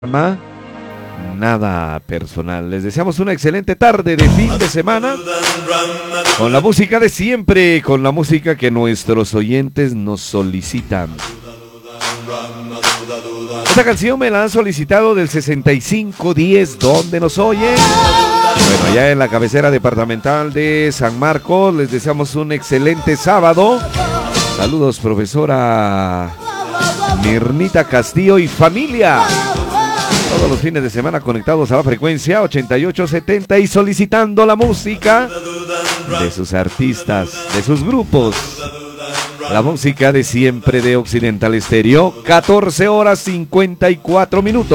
Nada personal. Les deseamos una excelente tarde de fin de semana con la música de siempre, con la música que nuestros oyentes nos solicitan. Esta canción me la han solicitado del 6510, donde nos oyen. Bueno, allá en la cabecera departamental de San Marcos, les deseamos un excelente sábado. Saludos, profesora Mirnita Castillo y familia. Todos los fines de semana conectados a la frecuencia 8870 y solicitando la música de sus artistas, de sus grupos. La música de siempre de Occidental Estéreo, 14 horas 54 minutos.